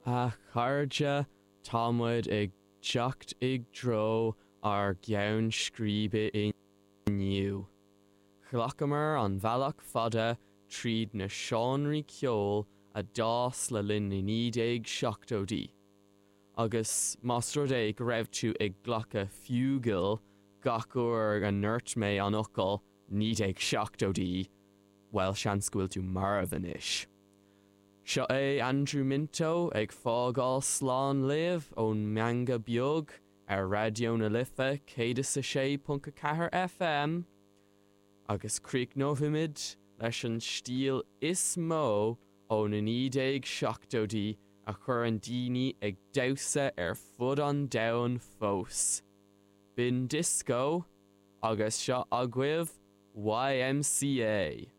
a chairde támuid ag teacht ag dro ar gceann scríbe inniu. Chlacamar an bhealach fada tríd na seánraí ceol a dás le linn na 1970. Agus mastro é go raibh tú ag ghlacha fiúgil gachúir an nuirt mé an ocail 1970, well sean scuil tú marvan ish. Seo é Andrew Minto ag fágáil slán léamh ón meanga beag ar radio na Lifa 106.4 FM agus críoc nóimid leis an stíl is mó ó na 1970 a chur an daoine ag domsa ar fud an domhan fós. Bin disco agus seo agcuimh YMCA.